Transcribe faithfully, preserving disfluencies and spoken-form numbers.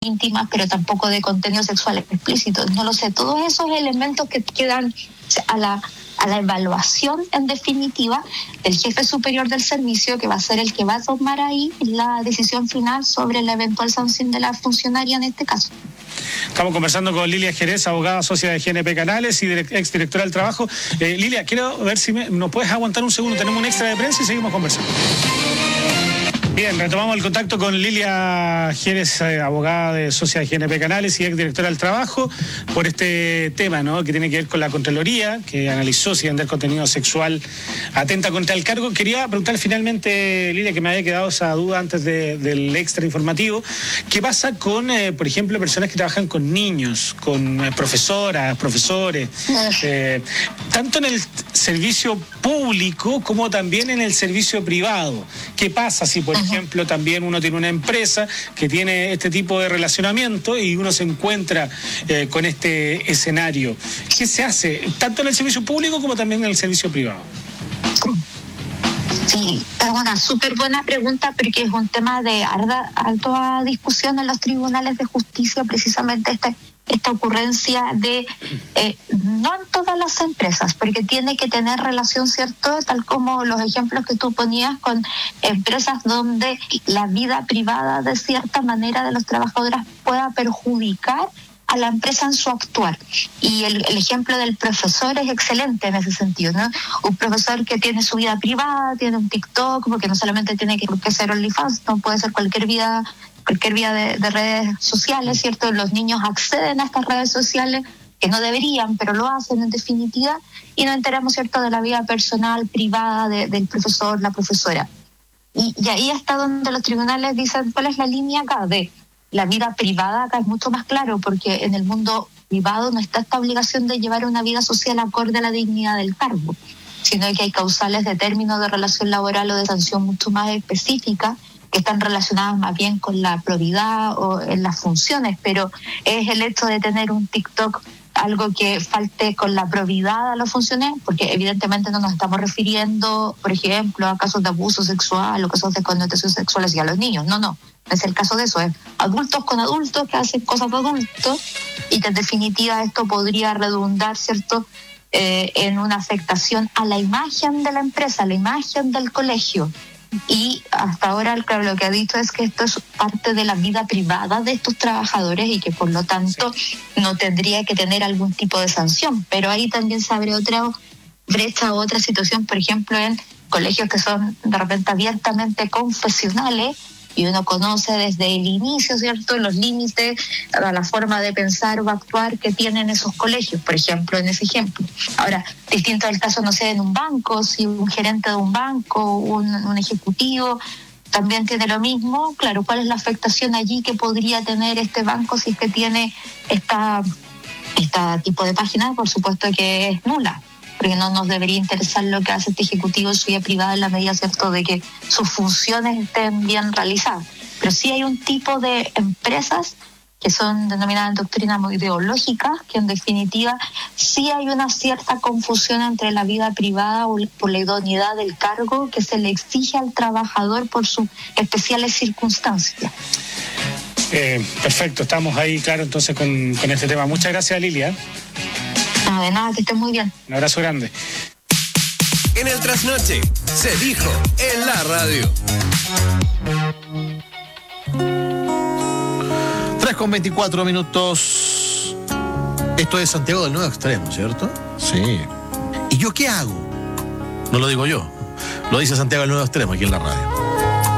íntimas, pero tampoco de contenido sexual explícito. No lo sé, todos esos elementos que quedan a la, a la evaluación, en definitiva, del jefe superior del servicio, que va a ser el que va a tomar ahí la decisión final sobre la eventual sanción de la funcionaria en este caso. Estamos conversando con Lilia Jerez, abogada socia de G N P Canales y direct, exdirectora del trabajo. Eh, Lilia, quiero ver si me, nos puedes aguantar un segundo. Tenemos un extra de prensa y seguimos conversando. Bien, retomamos el contacto con Lilia Jerez, eh, abogada de socia de G N P Canales y exdirectora del trabajo, por este tema, ¿no?, que tiene que ver con la Contraloría, que analizó si vender contenido sexual atenta contra el cargo. Quería preguntar finalmente, Lilia, que me había quedado esa duda antes de, del extra informativo, ¿qué pasa con, eh, por ejemplo, personas que trabajan con niños, con eh, profesoras, profesores, eh, tanto en el servicio público como también en el servicio privado? ¿Qué pasa si, por ejemplo, ejemplo, también uno tiene una empresa que tiene este tipo de relacionamiento y uno se encuentra eh, con este escenario? ¿Qué se hace tanto en el servicio público como también en el servicio privado? Sí, es una súper buena pregunta porque es un tema de alta, alta discusión en los tribunales de justicia, precisamente este esta ocurrencia de, eh, no en todas las empresas, porque tiene que tener relación, ¿cierto?, tal como los ejemplos que tú ponías con empresas donde la vida privada de cierta manera de los trabajadores pueda perjudicar a la empresa en su actuar. Y el, el ejemplo del profesor es excelente en ese sentido, ¿no? Un profesor que tiene su vida privada, tiene un TikTok, porque no solamente tiene que, que ser OnlyFans, no puede ser cualquier vida cualquier vía de, de redes sociales, ¿cierto? Los niños acceden a estas redes sociales que no deberían, pero lo hacen en definitiva, y nos enteramos, ¿cierto?, de la vida personal, privada de, del profesor, la profesora. Y, y ahí está donde los tribunales dicen cuál es la línea acá de la vida privada. Acá es mucho más claro, porque en el mundo privado no está esta obligación de llevar una vida social acorde a la dignidad del cargo, sino que hay causales de término de relación laboral o de sanción mucho más específicas, que están relacionadas más bien con la probidad o en las funciones, pero es el hecho de tener un TikTok algo que falte con la probidad a las funciones, porque evidentemente no nos estamos refiriendo, por ejemplo, a casos de abuso sexual o casos de connotaciones sexuales y a los niños. No, no, no es el caso de eso, es adultos con adultos que hacen cosas de adultos, y que en definitiva esto podría redundar, ¿cierto?, eh, en una afectación a la imagen de la empresa, a la imagen del colegio. Y hasta ahora, claro, lo que ha dicho es que esto es parte de la vida privada de estos trabajadores y que por lo tanto sí, no tendría que tener algún tipo de sanción. Pero ahí también se abre otra brecha o otra situación, por ejemplo, en colegios que son de repente abiertamente confesionales, y uno conoce desde el inicio, ¿cierto?, los límites, la forma de pensar o actuar que tienen esos colegios, por ejemplo, en ese ejemplo. Ahora, distinto al caso, no sé, en un banco, si un gerente de un banco, un, un ejecutivo, también tiene lo mismo. Claro, ¿cuál es la afectación allí que podría tener este banco si es que tiene esta, esta tipo de página? Por supuesto que es nula, porque no nos debería interesar lo que hace este ejecutivo en su vida privada, en la medida, ¿cierto?, de que sus funciones estén bien realizadas. Pero sí hay un tipo de empresas que son denominadas en doctrina muy ideológicas, que en definitiva sí hay una cierta confusión entre la vida privada o por la idoneidad del cargo que se le exige al trabajador por sus especiales circunstancias. Eh, perfecto, estamos ahí, claro, entonces con, con este tema. Muchas gracias, Lilia. No, de nada, que estés muy bien. Un abrazo grande. En el Trasnoche se dijo en la radio. tres con veinticuatro minutos. Esto es Santiago del Nuevo Extremo, ¿cierto? Sí. ¿Y yo qué hago? No lo digo yo. Lo dice Santiago del Nuevo Extremo aquí en la radio.